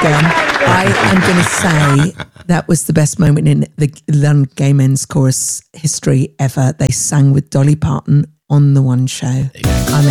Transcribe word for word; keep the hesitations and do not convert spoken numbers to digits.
again. I am going to say that was the best moment in the London Gay Men's Chorus history ever. They sang with Dolly Parton on the One Show. I mean,